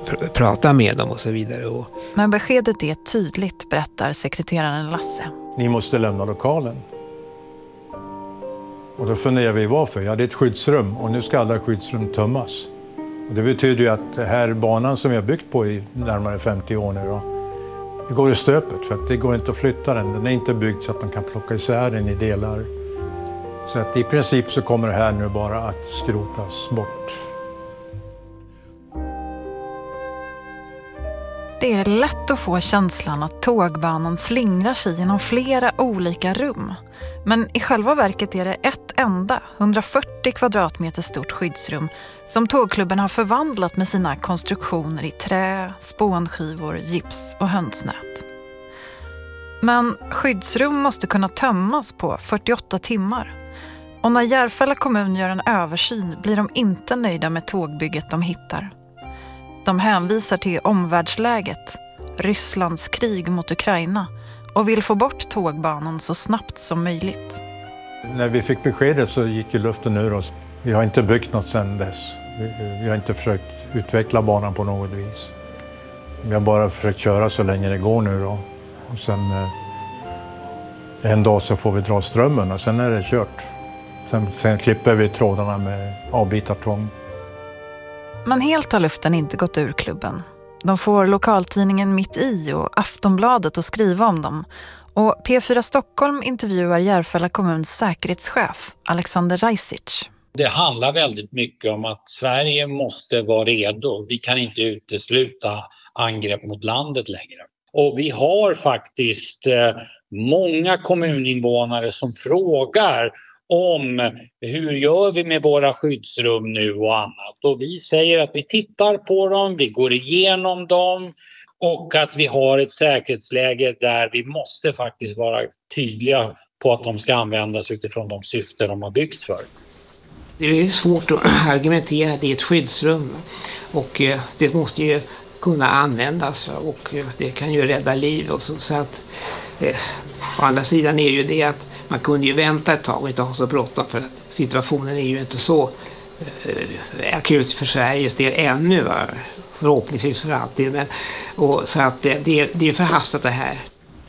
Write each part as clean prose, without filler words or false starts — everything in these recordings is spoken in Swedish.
prata med dem och så vidare. Men beskedet är tydligt, berättar sekreteraren Lasse. Ni måste lämna lokalen. Och då funderar vi varför. Ja, det är ett skyddsrum och nu ska alla skyddsrum tömmas. Och det betyder ju att den här banan som vi har byggt på i närmare 50 år nu då, det går i stöpet för att det går inte att flytta den. Den är inte byggd så att man kan plocka isär den i delar. Så att i princip så kommer det här nu bara att skrotas bort. Det är lätt att få känslan att tågbanan slingrar sig genom flera olika rum. Men i själva verket är det ett enda 140 kvadratmeter stort skyddsrum som tågklubben har förvandlat med sina konstruktioner i trä, spånskivor, gips och hönsnät. Men skyddsrum måste kunna tömmas på 48 timmar. Och när Järfälla kommun gör en översyn blir de inte nöjda med tågbygget de hittar. De hänvisar till omvärldsläget, Rysslands krig mot Ukraina och vill få bort tågbanan så snabbt som möjligt. När vi fick beskedet så gick ju luften ur oss. Vi har inte byggt något sedan dess. Vi har inte försökt utveckla banan på något vis. Vi har bara försökt köra så länge det går nu då. Och sen en dag så får vi dra strömmen och sen är det kört. Sen klipper vi trådarna med avbitartång. Men helt har luften inte gått ur klubben. De får lokaltidningen Mitt i och Aftonbladet att skriva om dem. Och P4 Stockholm intervjuar Järfälla kommuns säkerhetschef Alexander Rajsic. Det handlar väldigt mycket om att Sverige måste vara redo. Vi kan inte utesluta angrepp mot landet längre. Och vi har faktiskt många kommuninvånare som frågar om hur gör vi med våra skyddsrum nu och annat. Och vi säger att vi tittar på dem, vi går igenom dem och att vi har ett säkerhetsläge där vi måste faktiskt vara tydliga på att de ska användas utifrån de syften de har byggts för. Det är svårt att argumentera att det är ett skyddsrum och det måste ju kunna användas och det kan ju rädda liv och så att å andra sidan är ju det att man kunde ju vänta ett tag och inte ha så bråttom för att situationen är ju inte så akut för Sveriges del ännu, va? Förhoppningsvis för alltid. Men, och så att det är förhastat det här.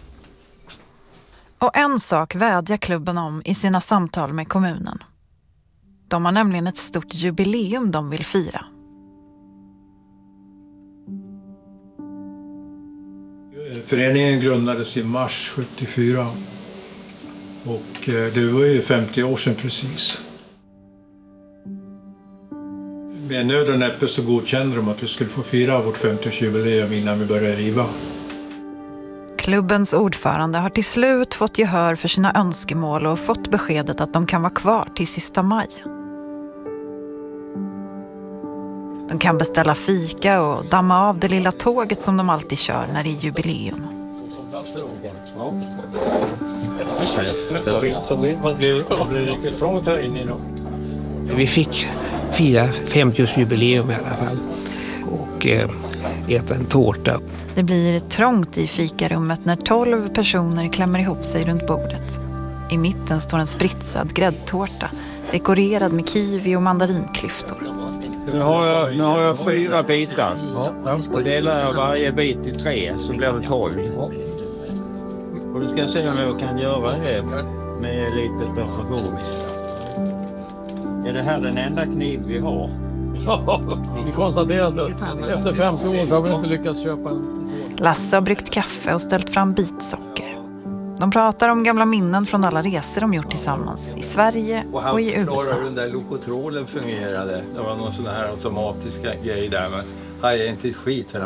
Och en sak vädjar klubben om i sina samtal med kommunen. De har nämligen ett stort jubileum de vill fira. Föreningen grundades i mars 74 och det var ju 50 år sedan precis. Med nöd och näppe så godkände de att vi skulle få fira vårt 50-årsjubileum innan vi började riva. Klubbens ordförande har till slut fått gehör för sina önskemål och fått beskedet att de kan vara kvar till sista maj. De kan beställa fika och damma av det lilla tåget som de alltid kör när det är jubileum. Vi fick fira 50-årsjubileum i alla fall och äta en tårta. Det blir trångt i fikarummet när 12 personer klämmer ihop sig runt bordet. I mitten står en spritsad gräddtårta dekorerad med kiwi och mandarinklyftor. Nu har jag 4 bitar och delar jag varje bit i 3 så blir det 12. Och du ska se om jag kan göra det med lite perfektion. Är det här den enda kniv vi har? Ja, vi konstaterar att efter 50 år har vi inte lyckats köpa en. Lasse har bryggt kaffe och ställt fram bitsocker. De pratar om gamla minnen från alla resor de gjort tillsammans i Sverige och i USA. Och den där lokotrolen fungerade. Det var någon sån här automatiska grej där. Men hajade inte skit för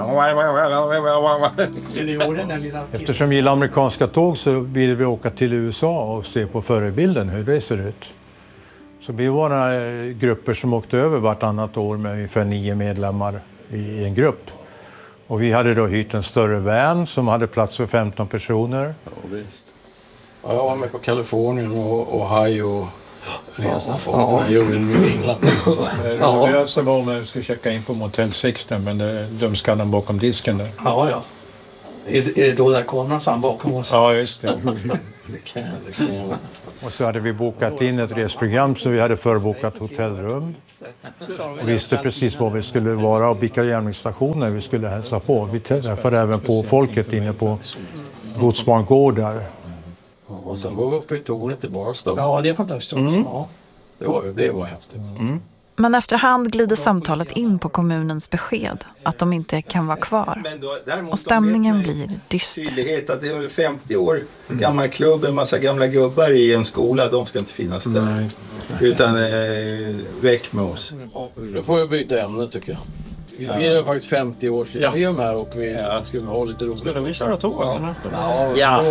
den. Eftersom vi gillar amerikanska tåg så ville vi åka till USA och se på förebilden hur det ser ut. Så vi var några grupper som åkte över vartannat år med ungefär 9 medlemmar i en grupp. Och vi hade då hyrt en större van som hade plats för 15 personer. Ja, visst. Ja, jag var med på Kalifornien och Ohio resan för att göra en England. Det lösa var när vi skulle checka in på Motel 16 men de skannade bakom disken där. Ja. Är det då där kameran fram bakom oss? Ja, just det. Och så hade vi bokat in ett resprogram så vi hade förbokat hotellrum. Och visste precis var vi skulle vara och vilka järnvägsstationer vi skulle hälsa på. Vi träffade även på folket inne på godsbangårdar. Och sen var vi uppe i tornet i Barstad. Ja, det är fantastiskt. Ja, det var häftigt. Men efterhand glider samtalet in på kommunens besked att de inte kan vara kvar. Och stämningen blir dyster. Tydlighet att det är 50 år gammal klubb, en massa gamla gubbar i en skola, de ska inte finnas där. Nej. Utan väck med oss. Då får vi byta ämne tycker jag. Vi firar faktiskt 50 år sedan här och vi skulle ha lite roligt. Skulle vi köra tåg? Ja.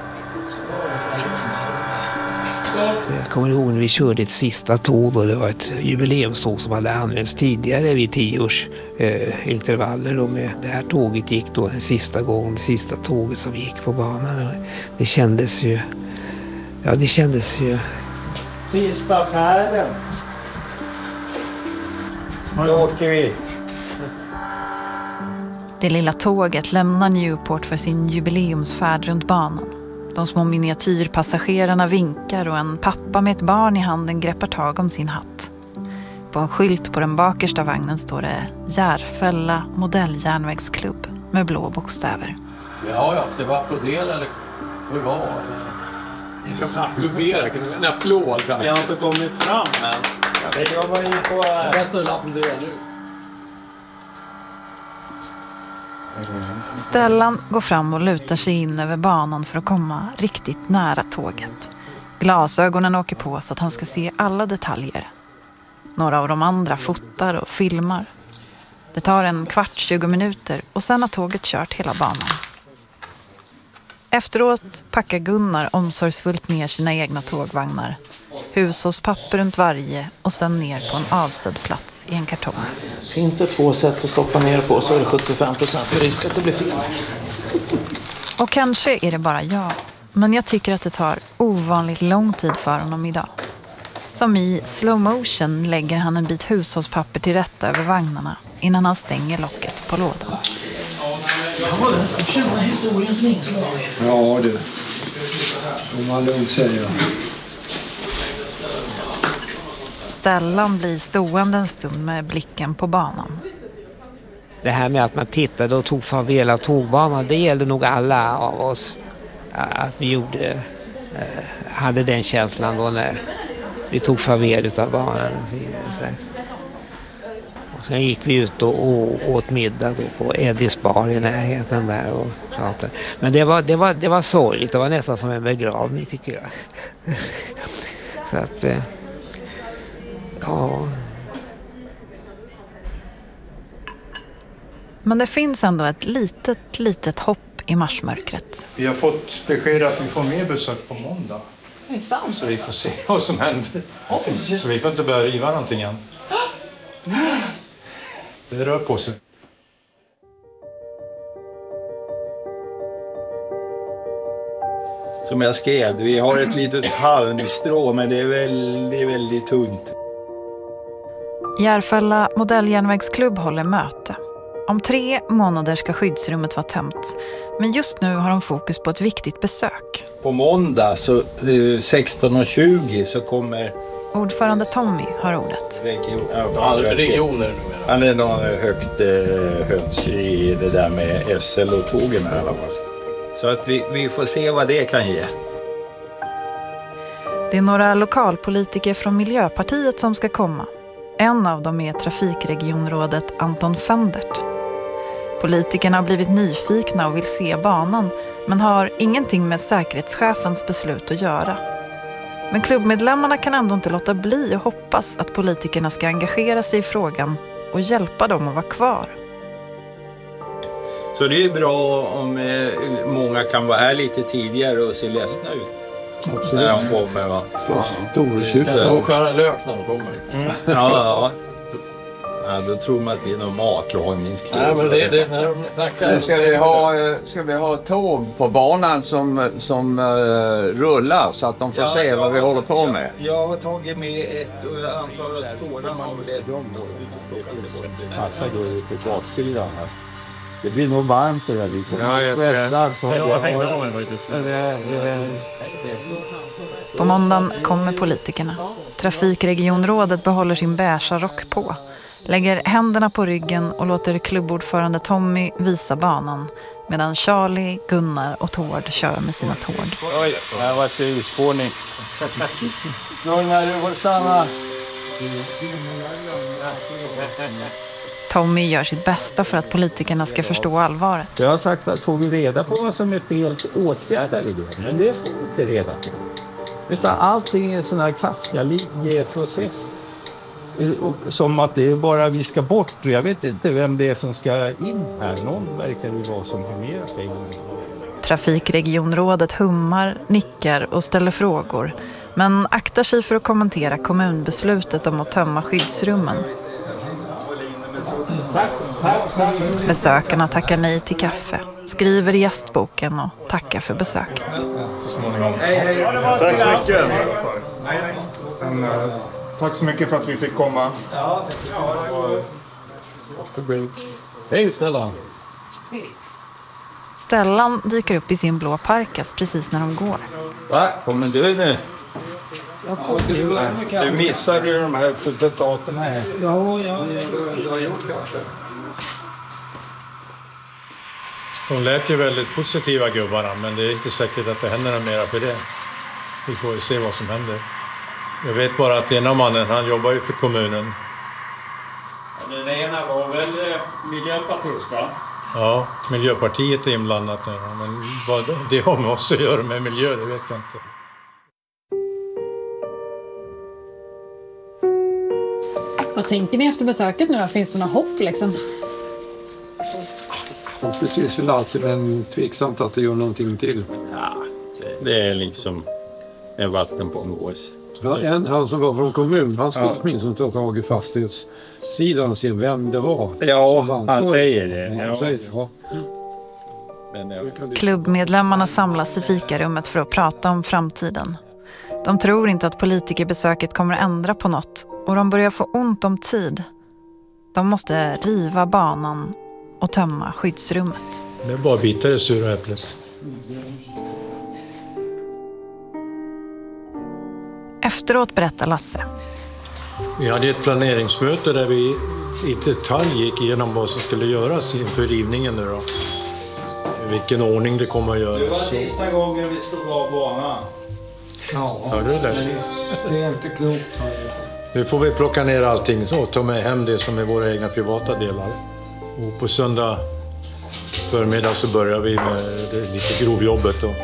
Jag kommer ihåg när vi körde ett sista tåg och det var ett jubileumståg som hade använts tidigare vid 10-års intervaller. Och med det här tåget gick då den sista gången, det sista tåget som gick på banan. Det kändes ju... Ja, det kändes ju... Sista färden. Då åker vi. Det lilla tåget lämnar Newport för sin jubileumsfärd runt banan. De små miniatyrpassagerarna vinkar och en pappa med ett barn i handen greppar tag om sin hatt. På en skylt på den bakersta vagnen står det Järfälla modelljärnvägsklubb med blå bokstäver. Ja, ska vi applådera eller hur var det? Jag ska applådera, en applåd. Jag har inte kommit fram än. Jag var inne på... Jag ska applådera nu. Stellan går fram och lutar sig in över banan för att komma riktigt nära tåget. Glasögonen åker på så att han ska se alla detaljer. Några av de andra fotar och filmar. Det tar 15-20 minuter och sen har tåget kört hela banan. Efteråt packar Gunnar omsorgsfullt ner sina egna tågvagnar. Hushållspapper runt varje och sen ner på en avsedd plats i en kartong. Finns det 2 sätt att stoppa ner på så är det 75% risk att det blir fel. Och kanske är det bara jag. Men jag tycker att det tar ovanligt lång tid för honom idag. Som i slow motion lägger han en bit hushållspapper till rätta över vagnarna innan han stänger locket på lådan. Jag känner historiens vingslag. Ja du, om man lugnt säger. Stellan blir stående en stund med blicken på banan. Det här med att man tittade och tog farväl av tågbanan, det gällde nog alla av oss. Att vi hade den känslan då när vi tog farväl av banan. Och sen gick vi ut och åt middag då på Eddies bar i närheten där och pratade. Men det var sorgligt, det var nästan som en begravning tycker jag. Så att... Ja. Men det finns ändå ett litet hopp i marsmörkret. Vi har fått besked att vi får mer besök på måndag. Det är sant. Så vi får se vad som händer. Så vi får inte börja riva någonting än. Det rör på sig. Som jag skrev, vi har ett litet halmstrå men det är väldigt tunt. Järfälla modelljärnvägsklubb håller möte. Om 3 månader ska skyddsrummet vara tömt. Men just nu har de fokus på ett viktigt besök. På måndag så 16:20 så kommer... Ordförande Tommy har ordet. Regioner. Han är någon högt höns i det där med SL och tågen i alla fall. Så att vi får se vad det kan ge. Det är några lokalpolitiker från Miljöpartiet som ska komma. En av dem är trafikregionrådet Anton Fendert. Politikerna har blivit nyfikna och vill se banan, men har ingenting med säkerhetschefens beslut att göra. Men klubbmedlemmarna kan ändå inte låta bli och hoppas att politikerna ska engagera sig i frågan och hjälpa dem att vara kvar. Så det är bra om många kan vara här lite tidigare och se ledsna ut. Absolut. När de kommer va? Stortjuft och skära lök när de kommer. Ja. Ja, då tror man att det är någon matlagningsklubb. Nej, men det är när de snackar. Ska vi ha tåg på banan som rullar så att de får se vad vi håller på med? Jag har tagit med ett och jag antar att tårna man vill äta om då. Farsa går ju på baksidan. Det blir nog varmt så där lite. Ja, jag På måndagen kommer politikerna. Trafikregionrådet behåller sin beiga rock på. Lägger händerna på ryggen och låter klubbordförande Tommy visa banan. Medan Charlie, Gunnar och Tord kör med sina tåg. Oj, här var urspårning. Gunnar, du får stanna. Tommy gör sitt bästa för att politikerna ska förstå allvaret. Jag har sagt att får vi reda på vad som är fel så åtgärdar vi det. Men det får vi inte reda på. Utan allting är en sån här kapslig process. Som att det är bara vi ska bort. Jag vet inte vem det är som ska in här. Någon verkar det vara som har mer pengar. Trafikregionrådet hummar, nickar och ställer frågor. Men aktar sig för att kommentera kommunbeslutet om att tömma skyddsrummen. Besökarna tackar nej till kaffe, skriver i gästboken och tackar för besöket. Tack så mycket. Tack så mycket för att vi fick komma. Hej Stellan. Stellan dyker upp i sin blå parkas precis när de går. Va? Kommer du nu? Du missade ju de här resultaten här. Ja, jag har gjort det. De lät ju väldigt positiva gubbarna, men det är inte säkert att det händer något mera för det. Vi får se vad som händer. Jag vet bara att ena mannen, han jobbar ju för kommunen. Den ena var väl miljöpartiska? Ja, Miljöpartiet är inblandat nu. Men vad det har med oss att göra med miljö, det vet jag inte. Vad tänker ni efter besöket nu då? Finns det något hopp liksom? Det finns väl alltid en tveksamt att det gör någonting till. Ja, det är liksom en vatten på en gås. Ja, han som var från kommun, han skulle minst inte ha tagit fastighetssidan och se vem det var. Ja, han säger det. Ja, han säger det, ja. Klubbmedlemmarna samlas i fikarummet för att prata om framtiden. De tror inte att politikerbesöket kommer att ändra på något och de börjar få ont om tid. De måste riva banan och tömma skyddsrummet. Det är bara bitar i sura äpplet. Efteråt berättar Lasse. Vi hade ett planeringsmöte där vi i detalj gick igenom vad som skulle göras inför rivningen nu då. Vilken ordning det kommer att göra. Det var sista gången vi slog av banan. Ja, hörde du det? Det är inte klokt. Nu får vi plocka ner allting och ta med hem det som är våra egna privata delar. Och på söndag förmiddag så börjar vi med det lite grovjobbet då.